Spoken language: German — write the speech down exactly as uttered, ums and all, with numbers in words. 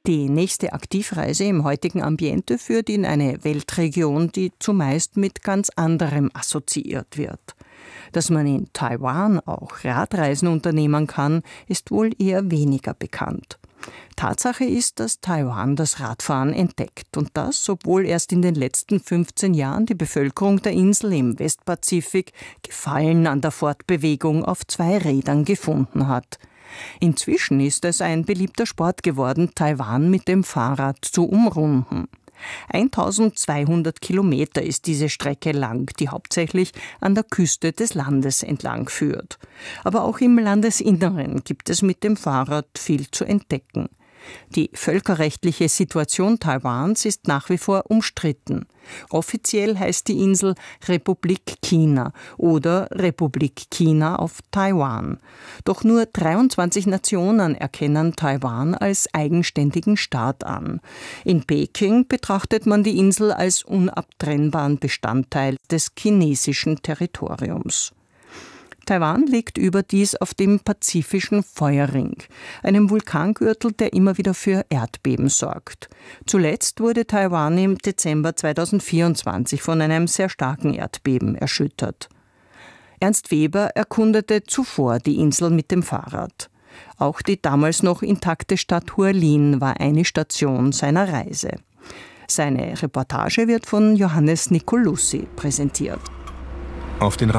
Die nächste Aktivreise im heutigen Ambiente führt in eine Weltregion, die zumeist mit ganz anderem assoziiert wird. Dass man in Taiwan auch Radreisen unternehmen kann, ist wohl eher weniger bekannt. Tatsache ist, dass Taiwan das Radfahren entdeckt und das, obwohl erst in den letzten fünfzehn Jahren die Bevölkerung der Insel im Westpazifik Gefallen an der Fortbewegung auf zwei Rädern gefunden hat. Inzwischen ist es ein beliebter Sport geworden, Taiwan mit dem Fahrrad zu umrunden. eintausendzweihundert Kilometer ist diese Strecke lang, die hauptsächlich an der Küste des Landes entlang führt. Aber auch im Landesinneren gibt es mit dem Fahrrad viel zu entdecken. Die völkerrechtliche Situation Taiwans ist nach wie vor umstritten. Offiziell heißt die Insel Republik China oder Republik China auf Taiwan. Doch nur dreiundzwanzig Nationen erkennen Taiwan als eigenständigen Staat an. In Peking betrachtet man die Insel als unabtrennbaren Bestandteil des chinesischen Territoriums. Taiwan liegt überdies auf dem Pazifischen Feuerring, einem Vulkangürtel, der immer wieder für Erdbeben sorgt. Zuletzt wurde Taiwan im Dezember zweitausendvierundzwanzig von einem sehr starken Erdbeben erschüttert. Ernst Weber erkundete zuvor die Insel mit dem Fahrrad. Auch die damals noch intakte Stadt Hualien war eine Station seiner Reise. Seine Reportage wird von Johannes Nicolussi präsentiert. Auf den